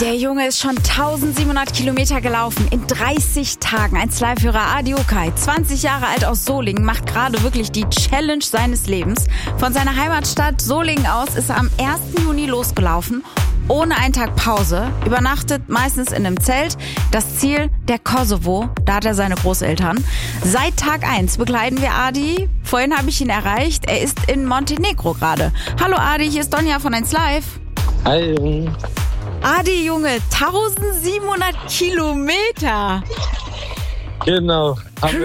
Der Junge ist schon 1700 Kilometer gelaufen in 30 Tagen. Ein Live-Hörer Adi Okay, 20 Jahre alt aus Solingen, macht gerade wirklich die Challenge seines Lebens. Von seiner Heimatstadt Solingen aus ist er am 1. Juni losgelaufen, ohne einen Tag Pause, übernachtet meistens in einem Zelt. Das Ziel, der Kosovo, da hat er seine Großeltern. Seit Tag 1 begleiten wir Adi. Vorhin habe ich ihn erreicht, er ist in Montenegro gerade. Hallo Adi, hier ist Donja von 1 Live. Hi. Adi, Junge, 1700 Kilometer. Genau.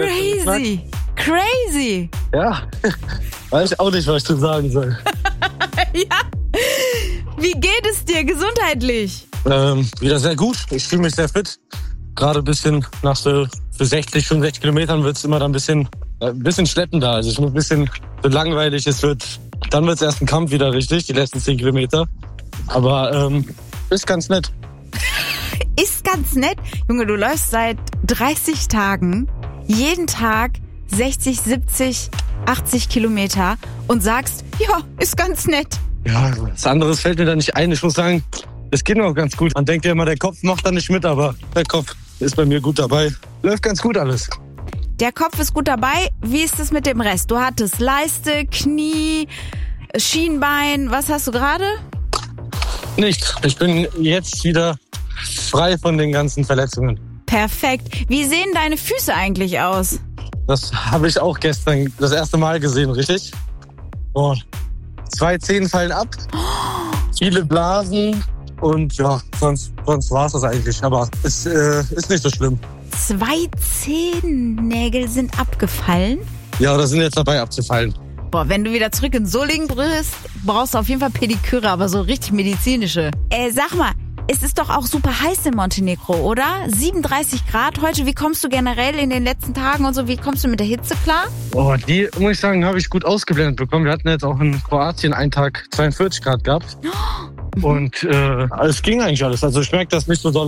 Crazy. Ja, weiß ich auch nicht, was ich zu sagen soll. Ja. Wie geht es dir gesundheitlich? Wieder sehr gut. Ich fühle mich sehr fit. Gerade ein bisschen nach so für 60, 65 Kilometern wird es immer dann ein bisschen schleppender. Also ich muss ein bisschen so langweilig. Dann wird es erst ein Kampf wieder richtig, die letzten 10 Kilometer. Aber ist ganz nett. Ist ganz nett? Junge, du läufst seit 30 Tagen, jeden Tag 60, 70, 80 Kilometer und sagst, ja, ist ganz nett. Ja, was anderes fällt mir da nicht ein. Ich muss sagen, es geht mir auch ganz gut. Man denkt ja immer, der Kopf macht da nicht mit, aber der Kopf ist bei mir gut dabei. Läuft ganz gut alles. Der Kopf ist gut dabei. Wie ist es mit dem Rest? Du hattest Leiste, Knie, Schienbein. Was hast du gerade? Nichts. Ich bin jetzt wieder frei von den ganzen Verletzungen. Perfekt. Wie sehen deine Füße eigentlich aus? Das habe ich auch gestern das erste Mal gesehen, richtig? Und 2 Zehen fallen ab, viele Blasen und ja, sonst war es das eigentlich. Aber es ist nicht so schlimm. 2 Zehennägel sind abgefallen? Ja, oder sind jetzt dabei abzufallen. Boah, wenn du wieder zurück in Solingen bist, brauchst du auf jeden Fall Pediküre, aber so richtig medizinische. Sag mal, es ist doch auch super heiß in Montenegro, oder? 37 Grad heute. Wie kommst du generell in den letzten Tagen und so? Wie kommst du mit der Hitze klar? Oh, die, muss ich sagen, habe ich gut ausgeblendet bekommen. Wir hatten jetzt auch in Kroatien einen Tag 42 Grad gehabt. Und es ging eigentlich alles. Also ich merke das nicht so doll.